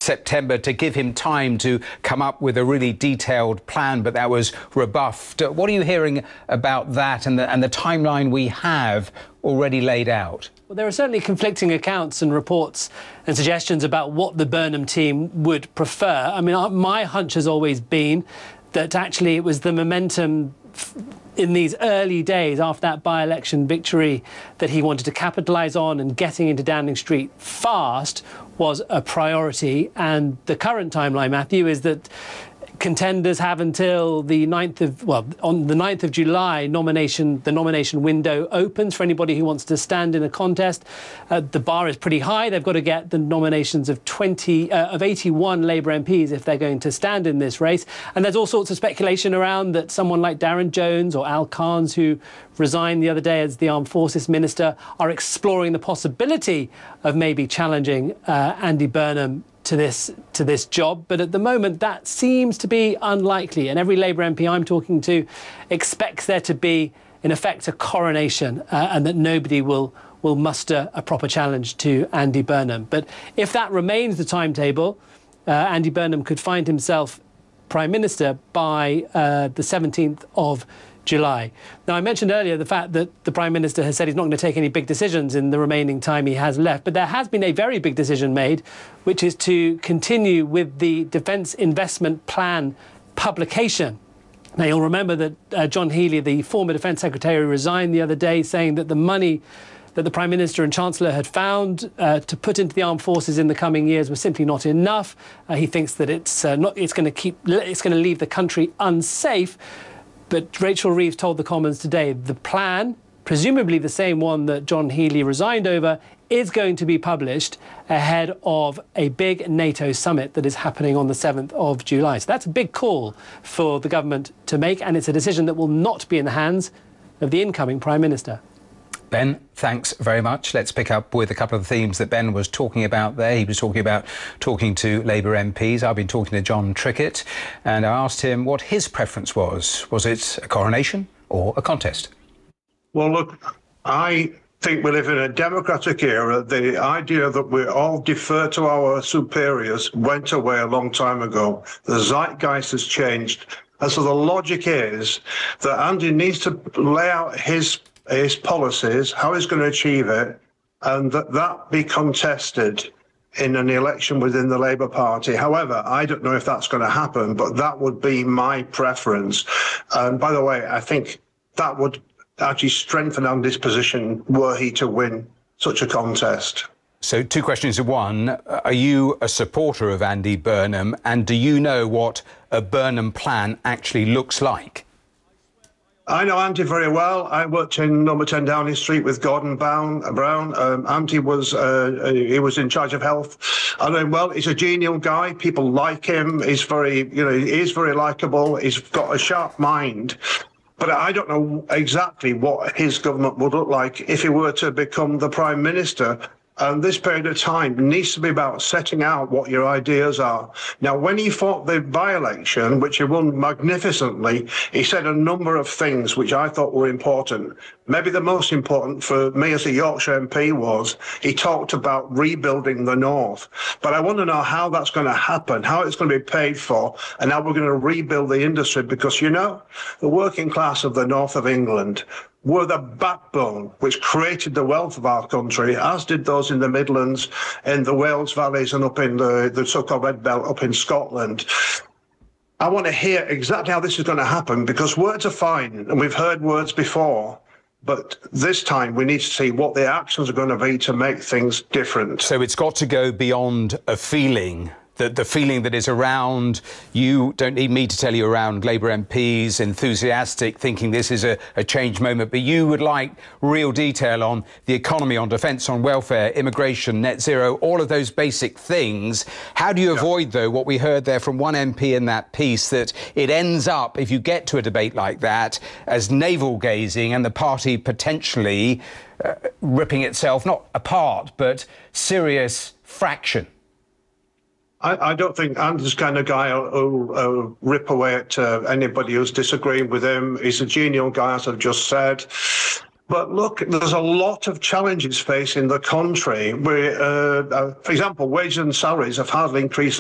September to give him time to come up with a really detailed plan, but that was rebuffed. What are you hearing about that and the timeline we have already laid out? Well, there are certainly conflicting accounts and reports and suggestions about what the Burnham team would prefer. I mean, my hunch has always been that actually it was the momentum in these early days after that by-election victory that he wanted to capitalise on, and getting into Downing Street fast was a priority. And the current timeline, Matthew, is that contenders have until the 9th of, on the 9th of July, the nomination window opens for anybody who wants to stand in a contest. The bar is pretty high. They've got to get the nominations of 81 Labour MPs if they're going to stand in this race. And there's all sorts of speculation around that someone like Darren Jones or Al Carnes, who resigned the other day as the Armed Forces Minister, are exploring the possibility of maybe challenging Andy Burnham to this job. But at the moment, that seems to be unlikely. And every Labour MP I'm talking to expects there to be, in effect, a coronation, and that nobody will muster a proper challenge to Andy Burnham. But if that remains the timetable, Andy Burnham could find himself Prime Minister by the 17th of July. Now, I mentioned earlier the fact that the Prime Minister has said he's not going to take any big decisions in the remaining time he has left, but there has been a very big decision made, which is to continue with the Defence Investment Plan publication. Now, you'll remember that John Healey, the former Defence Secretary, resigned the other day, saying that the money that the Prime Minister and Chancellor had found to put into the armed forces in the coming years was simply not enough. He thinks that it's going to leave the country unsafe. But Rachel Reeves told the Commons today the plan, presumably the same one that John Healey resigned over, is going to be published ahead of a big NATO summit that is happening on the 7th of July. So that's a big call for the government to make, and it's a decision that will not be in the hands of the incoming Prime Minister. Ben, thanks very much. Let's pick up with a couple of the themes that Ben was talking about there. He was talking to Labour MPs. I've been talking to John Trickett, and I asked him what his preference was. Was it a coronation or a contest? Well, look, I think we live in a democratic era. The idea that we all defer to our superiors went away a long time ago. The zeitgeist has changed. And so the logic is that Andy needs to lay out his policies, how he's going to achieve it, and that be contested in an election within the Labour Party. However, I don't know if that's going to happen, but that would be my preference. And by the way, I think that would actually strengthen Andy's position were he to win such a contest. So 2 questions in one. Are you a supporter of Andy Burnham, and do you know what a Burnham plan actually looks like? I know Andy very well. I worked in number 10 Downing Street with Gordon Brown. Andy was he was in charge of health. I know him well. He's a genial guy. People like him. He's very, he's very likable. He's got a sharp mind. But I don't know exactly what his government would look like if he were to become the Prime Minister. And this period of time needs to be about setting out what your ideas are. Now, when he fought the by-election, which he won magnificently, he said a number of things which I thought were important. Maybe the most important for me as a Yorkshire MP was he talked about rebuilding the North. But I want to know how that's going to happen, how it's going to be paid for, and how we're going to rebuild the industry. Because, the working class of the north of England were the backbone which created the wealth of our country, as did those in the Midlands, in the Wales valleys, and up in the so-called Red Belt up in Scotland. I want to hear exactly how this is going to happen, because words are fine, and we've heard words before, but this time we need to see what the actions are going to be to make things different. So it's got to go beyond a feeling. The feeling that is around, you don't need me to tell you, around Labour MPs, enthusiastic, thinking this is a change moment, but you would like real detail on the economy, on defence, on welfare, immigration, net zero, all of those basic things. How do you avoid, though, what we heard there from one MP in that piece, that it ends up, if you get to a debate like that, as navel-gazing and the party potentially ripping itself, not apart, but serious fraction? I don't think Andy's the kind of guy who'll rip away at anybody who's disagreeing with him. He's a genial guy, as I've just said. But look, there's a lot of challenges facing the country. For example, wages and salaries have hardly increased